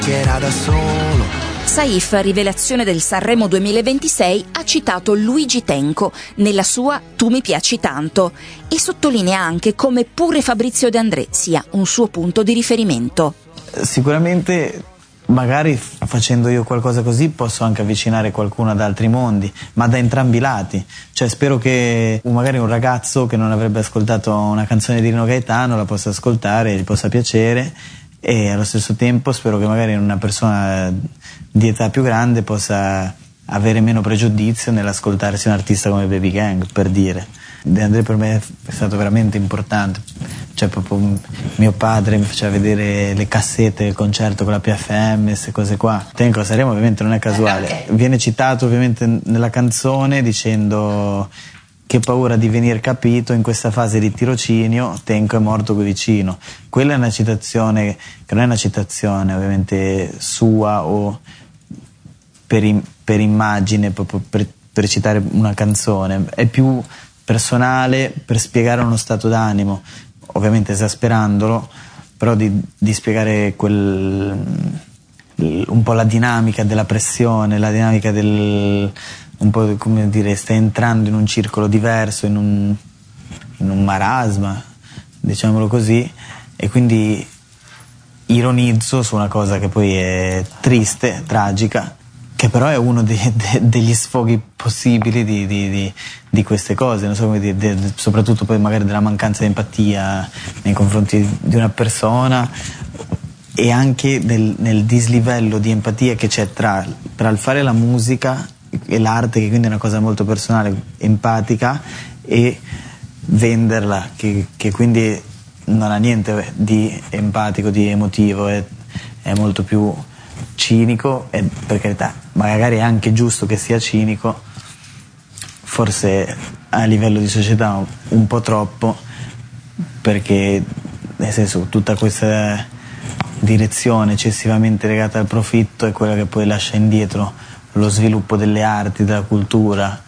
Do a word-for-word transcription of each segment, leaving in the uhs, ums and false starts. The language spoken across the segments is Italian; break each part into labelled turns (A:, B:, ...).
A: che era da solo.
B: Saif, rivelazione del Sanremo duemilaventisei, ha citato Luigi Tenco nella sua Tu mi piaci tanto e sottolinea anche come pure Fabrizio De André sia un suo punto di riferimento.
C: Sicuramente magari facendo io qualcosa così posso anche avvicinare qualcuno ad altri mondi, ma da entrambi i lati. Cioè spero che magari un ragazzo che non avrebbe ascoltato una canzone di Rino Gaetano la possa ascoltare, gli possa piacere, e allo stesso tempo spero che magari una persona di età più grande possa avere meno pregiudizio nell'ascoltarsi un artista come Baby Gang, per dire. De André per me è stato veramente importante, cioè proprio mio padre mi faceva vedere le cassette del concerto con la P F M, queste cose qua. Tenco a Sanremo ovviamente non è casuale, viene citato ovviamente nella canzone dicendo che paura di venir capito in questa fase di tirocinio, Tenco è morto qui vicino. Quella è una citazione che non è una citazione ovviamente sua o per, im- per immagine, proprio per, per citare una canzone, è più personale, per spiegare uno stato d'animo, ovviamente esasperandolo, però di, di spiegare quel, un po' la dinamica della pressione, la dinamica del, un po' come dire, stai entrando in un circolo diverso, in un, in un marasma, diciamolo così, e quindi ironizzo su una cosa che poi è triste, tragica, che però è uno de, de, degli sfoghi possibili di, di, di, di queste cose, non so come dire, de, de, soprattutto poi magari della mancanza di empatia nei confronti di una persona, e anche nel, nel dislivello di empatia che c'è tra, tra il fare la musica e l'arte, che quindi è una cosa molto personale, empatica, e venderla, che, che quindi non ha niente di empatico, di emotivo, è, è molto più cinico, e per carità magari è anche giusto che sia cinico, forse a livello di società un po' troppo, perché nel senso tutta questa direzione eccessivamente legata al profitto è quella che poi lascia indietro lo sviluppo delle arti, della cultura.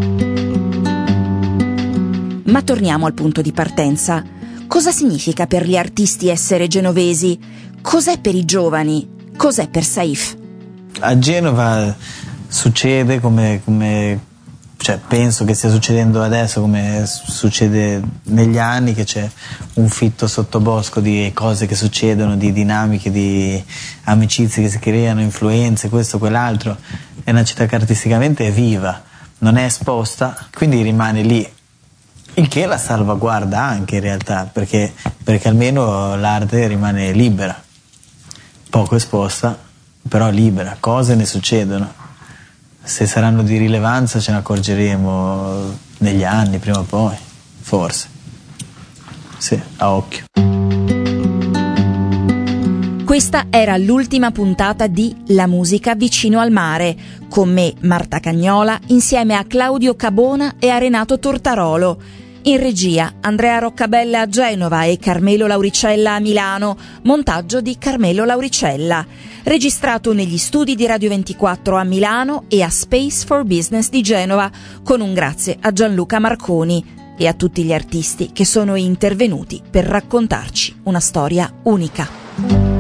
B: Ma torniamo al punto di partenza. Cosa significa per gli artisti essere genovesi? Cos'è per i giovani? Cos'è per Saif?
C: A Genova succede come, come cioè penso che stia succedendo adesso, come succede negli anni, che c'è un fitto sottobosco di cose che succedono, di dinamiche, di amicizie che si creano, influenze, questo, quell'altro. È una città che artisticamente è viva, non è esposta, quindi rimane lì, il che la salvaguarda anche in realtà, perché, perché almeno l'arte rimane libera, poco esposta, però libera, cose ne succedono. Se saranno di rilevanza ce ne accorgeremo negli anni, prima o poi, forse. Sì, a occhio.
B: Questa era l'ultima puntata di La musica vicino al mare, con me, Marta Cagnola, insieme a Claudio Cabona e a Renato Tortarolo. In regia Andrea Roccabella a Genova e Carmelo Lauricella a Milano, montaggio di Carmelo Lauricella. Registrato negli studi di Radio ventiquattro a Milano e a Space for Business di Genova, con un grazie a Gianluca Marconi e a tutti gli artisti che sono intervenuti per raccontarci una storia unica.